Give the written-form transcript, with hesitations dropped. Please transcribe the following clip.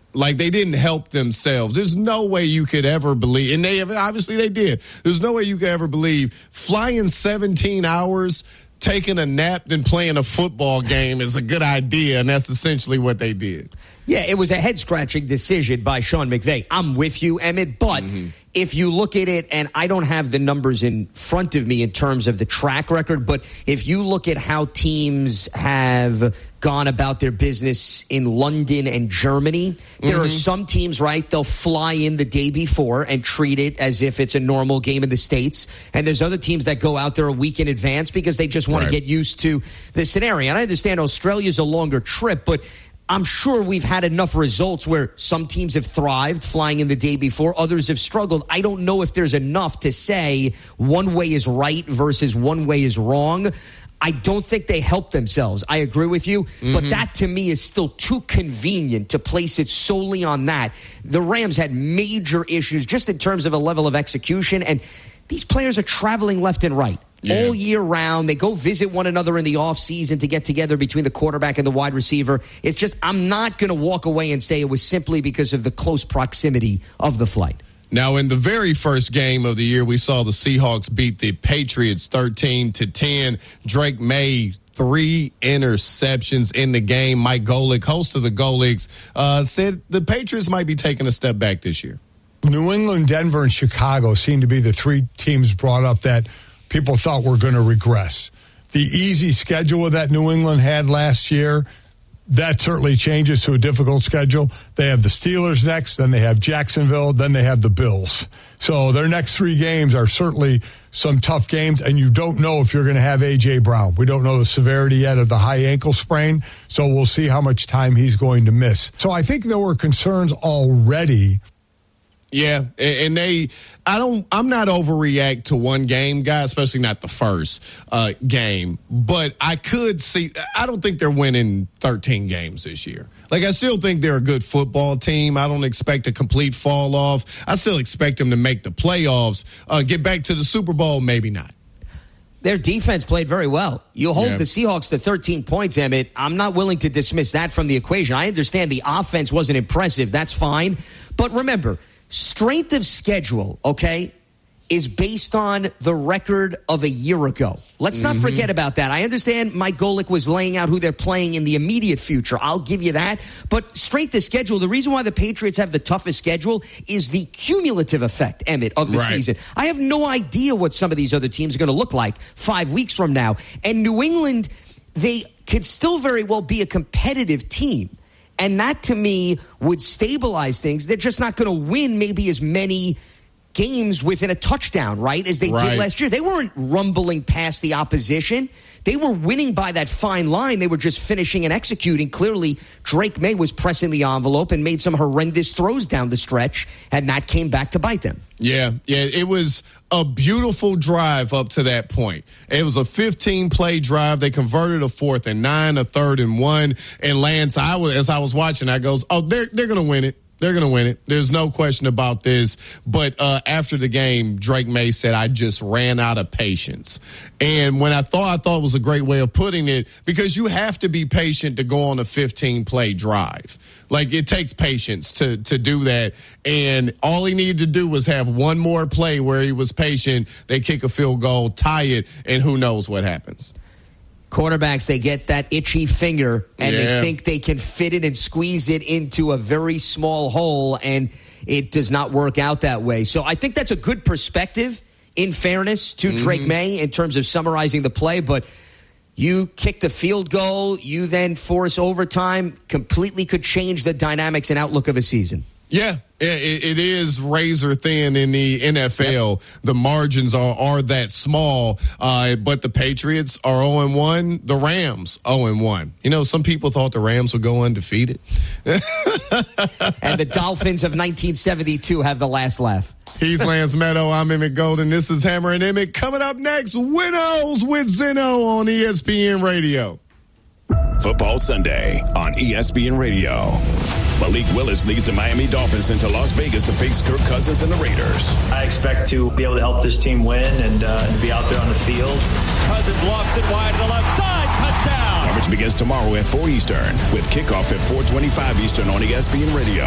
Like, they didn't help themselves. There's no way you could ever believe, and obviously they did. There's no way you could ever believe flying 17 hours, taking a nap, then playing a football game is a good idea, and that's essentially what they did. Yeah, it was a head-scratching decision by Sean McVay. I'm with you, Emmett, but if you look at it, and I don't have the numbers in front of me in terms of the track record, but if you look at how teams have gone about their business in London and Germany, there are some teams, right, they'll fly in the day before and treat it as if it's a normal game in the States, and there's other teams that go out there a week in advance because they just want to get used to the scenario. And I understand Australia's a longer trip, but I'm sure we've had enough results where some teams have thrived flying in the day before, others have struggled. I don't know if there's enough to say one way is right versus one way is wrong. I don't think they help themselves. I agree with you, but that to me is still too convenient to place it solely on that. The Rams had major issues just in terms of a level of execution, and these players are traveling left and right. All year round. They go visit one another in the offseason to get together between the quarterback and the wide receiver. It's just, I'm not going to walk away and say it was simply because of the close proximity of the flight. Now, in the very first game of the year, we saw the Seahawks beat the Patriots 13-10. Drake May, 3 interceptions in the game. Mike Golic, host of the Golics, said the Patriots might be taking a step back this year. New England, Denver, and Chicago seem to be the 3 teams brought up that people thought were going to regress. The easy schedule that New England had last year, that certainly changes to a difficult schedule. They have the Steelers next, then they have Jacksonville, then they have the Bills. So their next 3 games are certainly some tough games, and you don't know if you're going to have A.J. Brown. We don't know the severity yet of the high ankle sprain, so we'll see how much time he's going to miss. So I think there were concerns already. Yeah, and I'm not overreact to one game, guy, especially not the first game. But I could see, I don't think they're winning 13 games this year. Like, I still think they're a good football team. I don't expect a complete fall off. I still expect them to make the playoffs, get back to the Super Bowl, maybe not. Their defense played very well. You hold the Seahawks to 13 points, Emmett. I'm not willing to dismiss that from the equation. I understand the offense wasn't impressive. That's fine. But remember, strength of schedule, okay, is based on the record of a year ago. Let's not forget about that. I understand Mike Golic was laying out who they're playing in the immediate future. I'll give you that. But strength of schedule, the reason why the Patriots have the toughest schedule is the cumulative effect, Emmett, of the season. I have no idea what some of these other teams are going to look like 5 weeks from now. And New England, they could still very well be a competitive team. And that, to me, would stabilize things. They're just not going to win maybe as many games within a touchdown, right, as they did last year. They weren't rumbling past the opposition. They were winning by that fine line. They were just finishing and executing. Clearly, Drake May was pressing the envelope and made some horrendous throws down the stretch, and that came back to bite them. Yeah, it was a beautiful drive up to that point. It was a 15-play drive. They converted a 4th and 9, a 3rd and 1. And Lance, as I was watching, I goes, oh, they're going to win it. They're going to win it. There's no question about this. But after the game, Drake May said, I just ran out of patience. And when I thought it was a great way of putting it, because you have to be patient to go on a 15-play drive. Like, it takes patience to do that. And all he needed to do was have one more play where he was patient. They kick a field goal, tie it, and who knows what happens. Quarterbacks, they get that itchy finger, and they think they can fit it and squeeze it into a very small hole, and it does not work out that way. So I think that's a good perspective, in fairness, to Drake May in terms of summarizing the play. But you kick the field goal, you then force overtime, completely could change the dynamics and outlook of a season. Yeah, it is razor thin in the NFL. Yep. The margins are that small, but the Patriots are 0-1. The Rams 0-1. You know, some people thought the Rams would go undefeated. And the Dolphins of 1972 have the last laugh. He's Lance Meadow. I'm Emmett Golden. This is Hammer and Emmett. Coming up next, Winnows with Zeno on ESPN Radio. Football Sunday on ESPN Radio. Malik Willis leads the Miami Dolphins into Las Vegas to face Kirk Cousins and the Raiders. I expect to be able to help this team win and be out there on the field. Cousins lofts it wide to the left side. Touchdown. Coverage begins tomorrow at 4 Eastern with kickoff at 4:25 Eastern on ESPN Radio.